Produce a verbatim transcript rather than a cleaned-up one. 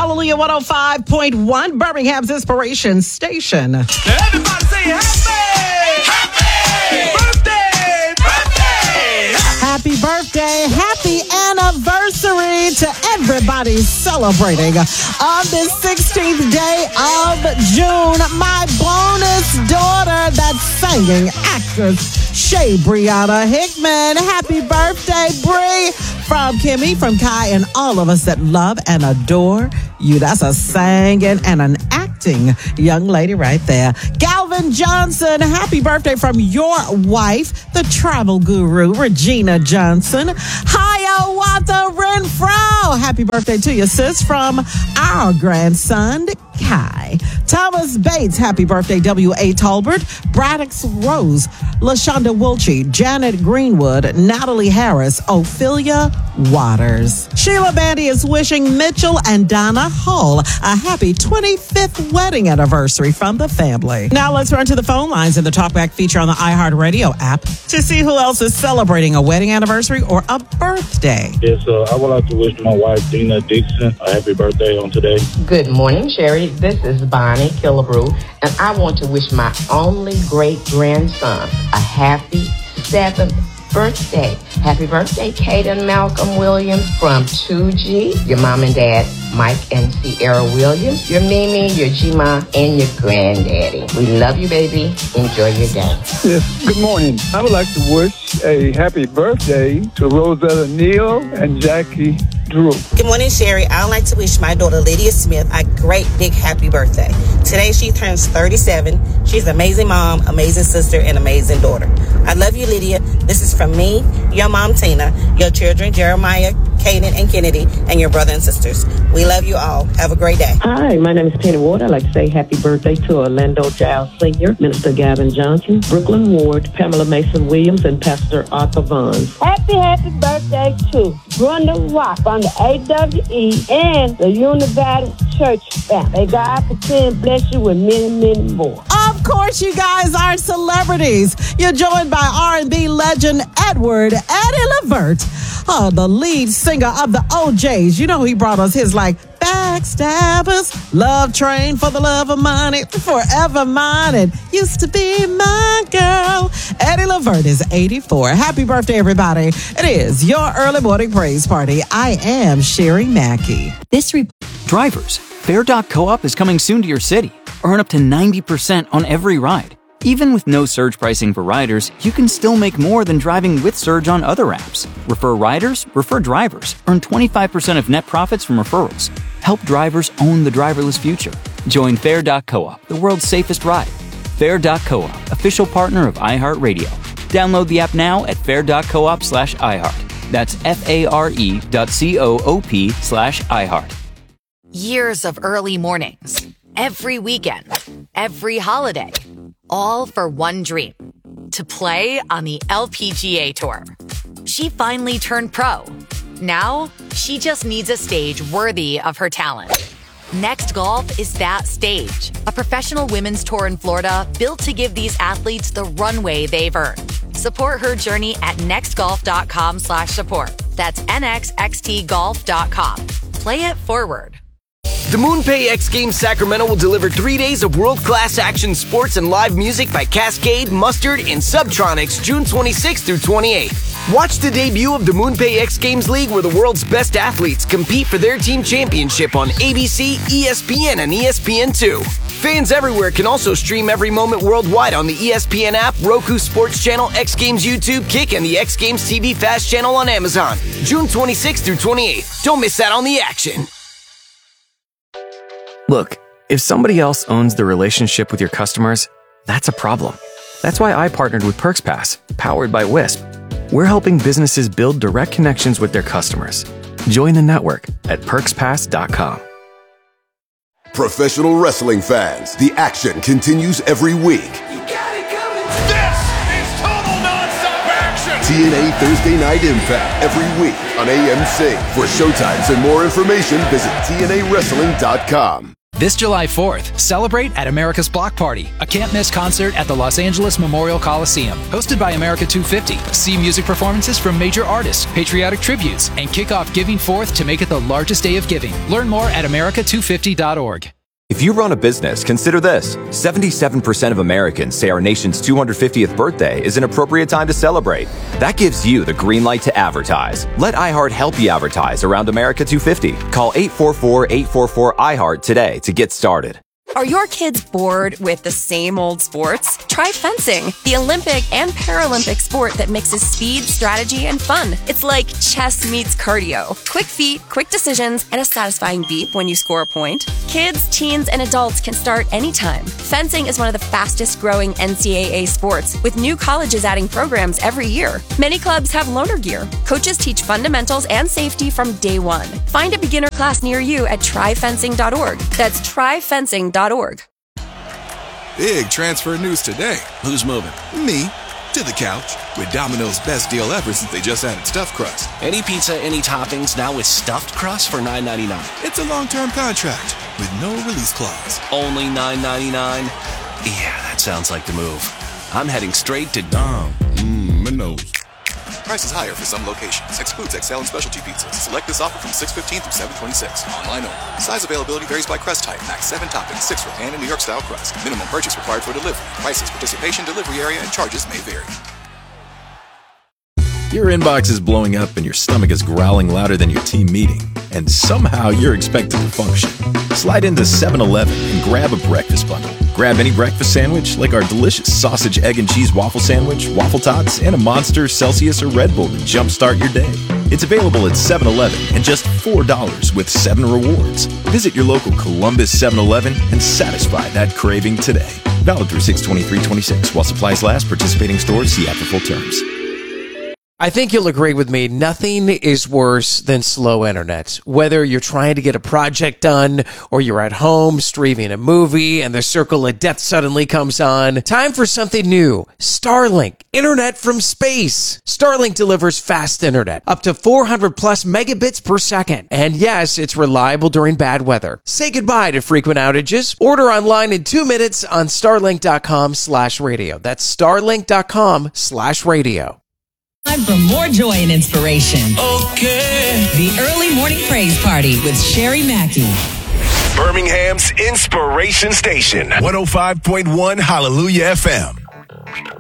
Hallelujah one oh five point one, Birmingham's Inspiration Station. Now everybody say happy! Happy! Birthday! Birthday! Happy birthday, happy anniversary to everybody celebrating on this sixteenth day of June. My bonus daughter, that's singing actress Shay Brianna Hickman. Happy birthday, Bree. From Kimmy, from Kai, and all of us that love and adore you. That's a singing and an acting young lady right there. Galvin Johnson, happy birthday from your wife, the travel guru, Regina Johnson. Hiawatha Renfro, happy birthday to you, sis, from our grandson, Kai. Thomas Bates, happy birthday, W A. Tolbert. Braddock's Rose, LaShonda Wilchie, Janet Greenwood, Natalie Harris, Ophelia Waters. Sheila Bandy is wishing Mitchell and Donna Hull a happy twenty-fifth wedding anniversary from the family. Now let's run to the phone lines in the Talkback feature on the iHeartRadio app to see who else is celebrating a wedding anniversary or a birthday. Yes, uh, I would like to wish my wife, Dina Dixon, a happy birthday on today. Good morning, Sherry. This is Bonnie Killebrew, and I want to wish my only great-grandson a happy seventh birthday. Happy birthday, Kate and Malcolm Williams from two G, your mom and dad, Mike and Sierra Williams, your Mimi, your G-Ma, and your granddaddy. We love you, baby. Enjoy your day. Yes, good morning. I would like to wish a happy birthday to Rosetta Neal and Jackie Drew. Good morning, Sherry. I would like to wish my daughter, Lydia Smith, a great big happy birthday. Today she turns thirty-seven. She's an amazing mom, amazing sister, and amazing daughter. I love you, Lydia. This is from me, your mom, Tina, your children, Jeremiah, Kaden, and Kennedy, and your brother and sisters. We love you all. Have a great day. Hi, my name is Penny Ward. I'd like to say happy birthday to Orlando Giles Senior, Minister Gavin Johnson, Brooklyn Ward, Pamela Mason Williams, and Pastor Arthur Vaughns. Happy, happy birthday to Brenda Rock from the A W E and the United Church family. May God continue to bless you with many, many more. Of course, you guys are celebrities. You're joined by R and B legend Edward Eddie Levert, oh, the lead singer of the O Js. You know he brought us his like Backstabbers, Love Train, For the Love of Money, Forever Mine, and Used to Be My Girl. Eddie Levert is eighty-four. Happy birthday, everybody. It is your early morning praise party. I am Sherry Mackey. This re- Drivers, Fair dot Co-op is coming soon to your city. Earn up to ninety percent on every ride. Even with no surge pricing for riders, you can still make more than driving with Surge on other apps. Refer riders, refer drivers. Earn twenty-five percent of net profits from referrals. Help drivers own the driverless future. Join Fair dot Co-op, the world's safest ride. Fair dot Co-op, official partner of iHeartRadio. Download the app now at fair dot coop slash iHeart. That's F-A-R-E dot C-O-O-P slash iHeart. Years of early mornings, every weekend, every holiday, all for one dream, to play on the L P G A Tour. She finally turned pro. Now, she just needs a stage worthy of her talent. Next Golf is that stage, a professional women's tour in Florida built to give these athletes the runway they've earned. Support her journey at nextgolf.com slash support. That's N X X T golf dot com. Play it forward. The MoonPay X Games Sacramento will deliver three days of world-class action sports and live music by Cascade, Mustard, and Subtronics June twenty-sixth through twenty-eighth. Watch the debut of the MoonPay X Games League where the world's best athletes compete for their team championship on A B C, E S P N, and E S P N two. Fans everywhere can also stream every moment worldwide on the E S P N app, Roku Sports Channel, X Games YouTube, Kick, and the X Games T V Fast Channel on Amazon. June twenty-sixth through twenty-eighth. Don't miss out on the action. Look, if somebody else owns the relationship with your customers, that's a problem. That's why I partnered with PerksPass, powered by Wisp. We're helping businesses build direct connections with their customers. Join the network at perks pass dot com. Professional wrestling fans, the action continues every week. You got it coming. This is total nonstop action. T N A Thursday Night Impact every week on A M C. For showtimes and more information, visit T N A wrestling dot com. This July fourth, celebrate at America's Block Party, a can't-miss concert at the Los Angeles Memorial Coliseum. Hosted by America two fifty, see music performances from major artists, patriotic tributes, and kick off Giving Fourth to make it the largest day of giving. Learn more at America two fifty dot org. If you run a business, consider this. seventy-seven percent of Americans say our nation's two hundred fiftieth birthday is an appropriate time to celebrate. That gives you the green light to advertise. Let iHeart help you advertise around America two fifty. Call eight four four, eight four four, I heart today to get started. Are your kids bored with the same old sports? Try fencing, the Olympic and Paralympic sport that mixes speed, strategy, and fun. It's like chess meets cardio. Quick feet, quick decisions, and a satisfying beep when you score a point. Kids, teens, and adults can start anytime. Fencing is one of the fastest growing N C double A sports, with new colleges adding programs every year. Many clubs have loaner gear. Coaches teach fundamentals and safety from day one. Find a beginner class near you at try fencing dot org. That's try fencing dot org. Big transfer news today. Who's moving? Me. To the couch. With Domino's best deal ever since they just added stuffed crust. Any pizza, any toppings, now with stuffed crust for nine ninety-nine. It's a long-term contract with no release clause. Only nine ninety-nine? Yeah, that sounds like the move. I'm heading straight to Dom. Mmm, Minos. Prices higher for some locations. Excludes X L and specialty pizzas. Select this offer from six fifteen through seven twenty-six. Online only. Size availability varies by crust type. Max seven toppings, six for pan and New York style crust. Minimum purchase required for delivery. Prices, participation, delivery area, and charges may vary. Your inbox is blowing up and your stomach is growling louder than your team meeting, and somehow you're expected to function. Slide into seven eleven and grab a breakfast bundle. Grab any breakfast sandwich like our delicious sausage, egg, and cheese waffle sandwich, waffle tots, and a Monster, Celsius, or Red Bull to jumpstart your day. It's available at seven eleven and just four dollars with seven rewards. Visit your local Columbus seven eleven and satisfy that craving today. Valid through six twenty-three twenty-six while supplies last. Participating stores, see app for full terms. I think you'll agree with me, nothing is worse than slow internet. Whether you're trying to get a project done or you're at home streaming a movie and the circle of death suddenly comes on, time for something new. Starlink, internet from space. Starlink delivers fast internet, up to four hundred plus megabits per second. And yes, it's reliable during bad weather. Say goodbye to frequent outages. Order online in two minutes on starlink.com slash radio. That's starlink.com slash radio. Time for more joy and inspiration. Okay. The Early Morning Praise Party with Sherry Mackey. Birmingham's Inspiration Station, one oh five point one Hallelujah F M.